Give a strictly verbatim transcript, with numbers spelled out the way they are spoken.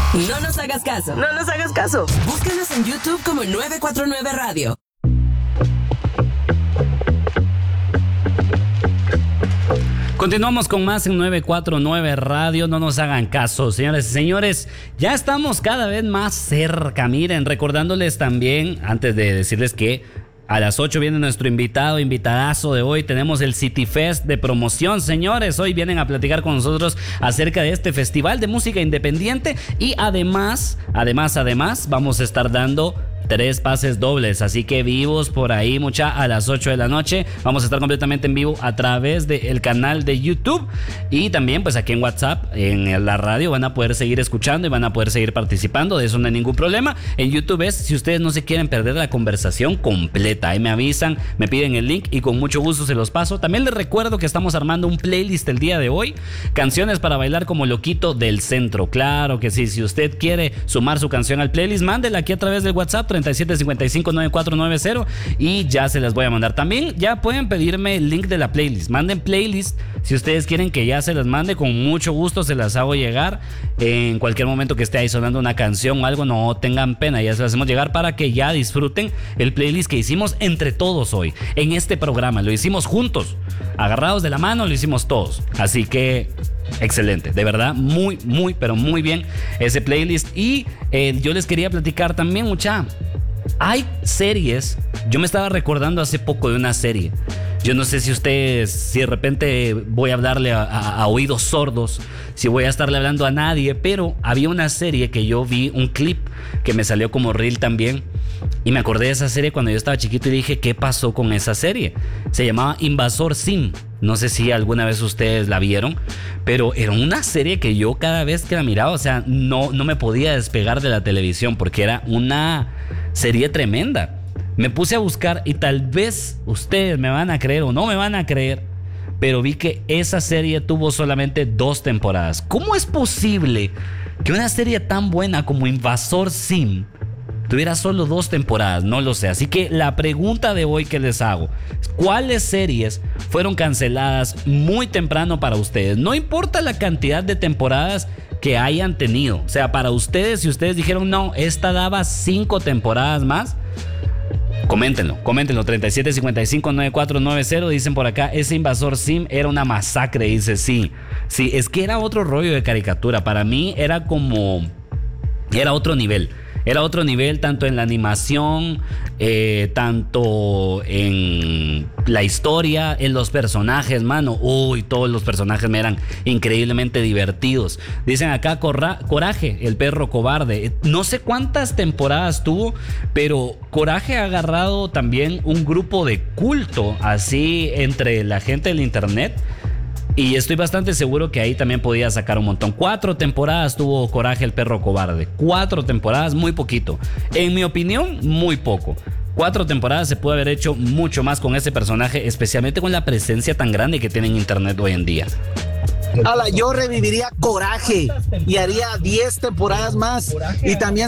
No nos hagas caso. No nos hagas caso. Búscanos en YouTube como nueve cuatro nueve Radio. Continuamos con más en nueve cuatro nueve Radio, no nos hagan caso, señores y señores, ya estamos cada vez más cerca. Miren, recordándoles también, antes de decirles que a las ocho viene nuestro invitado, invitadazo de hoy. Tenemos el City Fest de promoción, señores. Hoy vienen a platicar con nosotros acerca de este festival de música independiente. Y además, además, además, vamos a estar dando tres pases dobles, así que vivos por ahí, mucha, a las ocho de la noche. Vamos a estar completamente en vivo a través del canal de YouTube y también pues aquí en WhatsApp, en la radio, van a poder seguir escuchando y van a poder seguir participando. De eso no hay ningún problema. En YouTube es, si ustedes no se quieren perder la conversación completa, ahí me avisan, me piden el link y con mucho gusto se los paso. También les recuerdo que estamos armando un playlist el día de hoy, canciones para bailar como loquito del centro. Claro que sí, si usted quiere sumar su canción al playlist, mándela aquí a través del WhatsApp treinta y siete cincuenta y cinco noventa y cuatro noventa y ya se las voy a mandar. También ya pueden pedirme el link de la playlist. Manden playlist si ustedes quieren que ya se las mande, con mucho gusto se las hago llegar. En cualquier momento que esté ahí sonando una canción o algo, no tengan pena, ya se las hacemos llegar para que ya disfruten el playlist que hicimos entre todos hoy en este programa. Lo hicimos juntos, agarrados de la mano, lo hicimos todos. Así que excelente, de verdad, muy, muy, pero muy bien ese playlist. Y eh, yo les quería platicar también, mucha. Hay series, yo me estaba recordando hace poco de una serie. Yo no sé si ustedes, si de repente voy a hablarle a, a, a oídos sordos, si voy a estarle hablando a nadie, pero había una serie que yo vi, un clip que me salió como reel también, y me acordé de esa serie cuando yo estaba chiquito y dije, ¿qué pasó con esa serie? Se llamaba Invasor Sim. No sé si alguna vez ustedes la vieron, pero era una serie que yo cada vez que la miraba, o sea, no, no me podía despegar de la televisión porque era una serie tremenda. Me puse a buscar y tal vez ustedes me van a creer o no me van a creer, pero vi que esa serie tuvo solamente dos temporadas. ¿Cómo es posible que una serie tan buena como Invasor Sim tuviera solo dos temporadas? No lo sé. Así que la pregunta de hoy que les hago: ¿cuáles series fueron canceladas muy temprano para ustedes? No importa la cantidad de temporadas que hayan tenido. O sea, para ustedes, si ustedes dijeron, no, esta daba cinco temporadas más, coméntenlo, coméntenlo. treinta y siete cincuenta y cinco noventa y cuatro noventa. Dicen por acá, ese Invasor Sim era una masacre. Dice, sí, sí, es que era otro rollo de caricatura. Para mí era como, era otro nivel. Era otro nivel tanto en la animación, eh, tanto en la historia, en los personajes, mano. Uy, todos los personajes me eran increíblemente divertidos. Dicen acá, Corra- Coraje, el perro cobarde. No sé cuántas temporadas tuvo, pero Coraje ha agarrado también un grupo de culto así entre la gente del internet. Y estoy bastante seguro que ahí también podía sacar un montón. Cuatro temporadas tuvo Coraje el perro cobarde. Cuatro temporadas, muy poquito. En mi opinión, muy poco. Cuatro temporadas se puede haber hecho mucho más con ese personaje, especialmente con la presencia tan grande que tiene en internet hoy en día. Ala, yo reviviría Coraje y haría diez temporadas más. Y también